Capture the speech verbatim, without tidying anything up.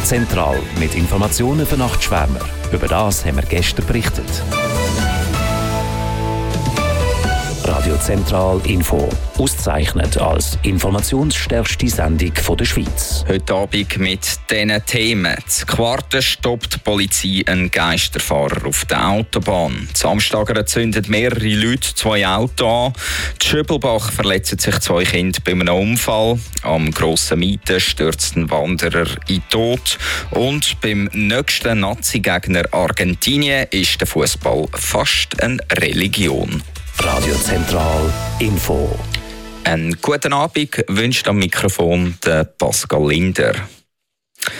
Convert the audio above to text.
Zentral mit Informationen für Nachtschwärmer. Über das haben wir gestern berichtet. Radio Zentral Info. Ausgezeichnet als informationsstärkste Sendung der Schweiz. Heute Abend mit diesen Themen. Zu Quarten stoppt die Polizei einen Geisterfahrer auf der Autobahn. Am Samstag zünden mehrere Leute zwei Autos an. In Schöbelbach verletzen sich zwei Kinder bei einem Unfall. Am Grossen Mieten stürzt ein Wanderer in den Tod. Und beim nächsten Nazi-Gegner Argentinien ist der Fußball fast eine Religion. Radio Zentral Info. Einen guten Abend wünscht am Mikrofon der Pascal Linder.